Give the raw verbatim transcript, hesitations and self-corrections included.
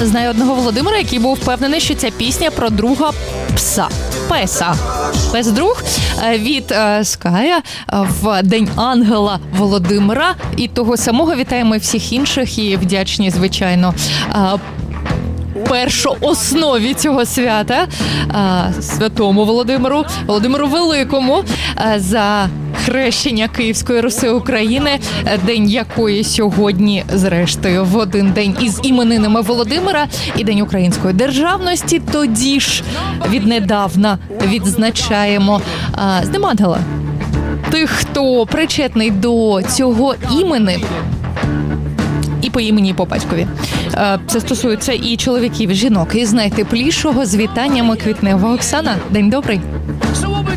Знаю одного Володимира, який був впевнений, що ця пісня про друга пса. Песа. Пес-друг від Ская в День Ангела Володимира. І того самого вітаємо всіх інших і вдячні, звичайно, першооснові цього свята, святому Володимиру, Володимиру Великому, за хрещення Київської Руси України, день якої сьогодні, зрештою, в один день із іменинами Володимира і День української державності, тоді ж віднедавна відзначаємо з Днем Ангела. Тих, хто причетний до цього імени, і по імені, і по батькові. Це стосується і чоловіків, і жінок. І з найтеплішого з вітаннями квітнева Оксана. День добрий.